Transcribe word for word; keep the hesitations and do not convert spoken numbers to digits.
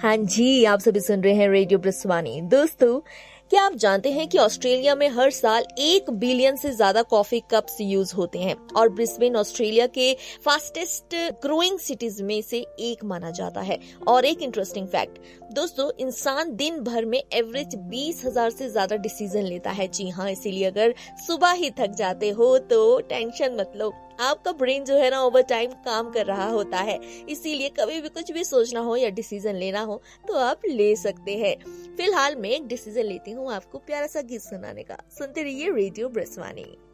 हाँ जी, आप सभी सुन रहे हैं रेडियो ब्रिस्वानी। दोस्तों, क्या आप जानते हैं कि ऑस्ट्रेलिया में हर साल एक बिलियन से ज्यादा कॉफी कप्स यूज होते हैं और ब्रिस्बेन ऑस्ट्रेलिया के फास्टेस्ट ग्रोइंग सिटीज में से एक माना जाता है। और एक इंटरेस्टिंग फैक्ट दोस्तों, इंसान दिन भर में एवरेज बीस हजार से ज्यादा डिसीजन लेता है। जी हाँ, इसीलिए अगर सुबह ही थक जाते हो तो टेंशन मत लो, आपका ब्रेन जो है ना ओवर टाइम काम कर रहा होता है। इसीलिए कभी भी कुछ भी सोचना हो या डिसीजन लेना हो तो आप ले सकते हैं। फिलहाल मैं एक डिसीजन लेती हूँ आपको प्यारा सा गीत सुनाने का। सुनते रहिए रेडियो ब्रिस्वानी।